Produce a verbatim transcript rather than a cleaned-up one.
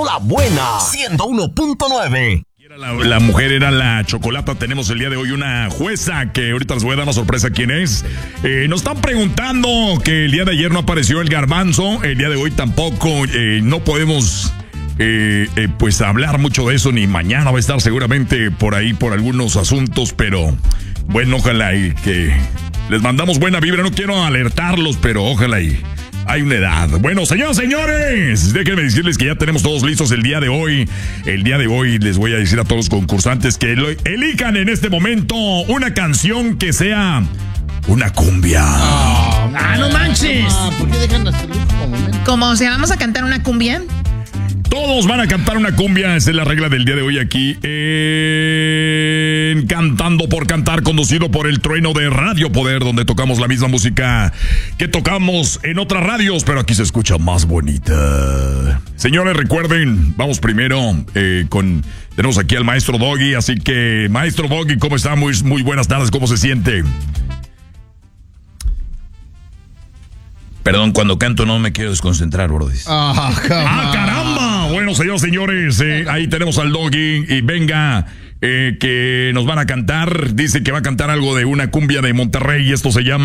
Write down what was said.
La Buena, ciento uno punto nueve. La, la mujer era la Chocolata. Tenemos el día de hoy una jueza que ahorita les voy a dar una sorpresa quién es. Eh, nos están preguntando que el día de ayer no apareció el Garbanzo, el día de hoy tampoco. Eh, no podemos eh, eh, pues hablar mucho de eso, ni mañana va a estar seguramente por ahí por algunos asuntos, pero bueno, ojalá y que les mandamos buena vibra. No quiero alertarlos, pero ojalá y hay una edad. Bueno, señoras y señores, déjenme decirles que ya tenemos todos listos el día de hoy. El día de hoy les voy a decir a todos los concursantes que lo elijan en este momento una canción que sea una cumbia. Oh, ¡ah, no manches! Ah, ¿por qué dejan hasta el último momento? ¿Cómo? O sea, ¿vamos a cantar una cumbia? Todos van a cantar una cumbia, esa es la regla del día de hoy aquí en Cantando por Cantar, conducido por el trueno de Radio Poder, donde tocamos la misma música que tocamos en otras radios, pero aquí se escucha más bonita. Señores, recuerden, vamos primero eh, con, tenemos aquí al maestro Doggy, así que maestro Doggy, ¿cómo está? Muy, muy buenas tardes, ¿cómo se siente? Perdón, cuando canto no me quiero desconcentrar, brodis. Ah, ¡Ah, caramba! Bueno, señores, señores, eh, ahí tenemos al Doggy y venga, eh, que nos van a cantar. Dice que va a cantar algo de una cumbia de Monterrey y esto se llama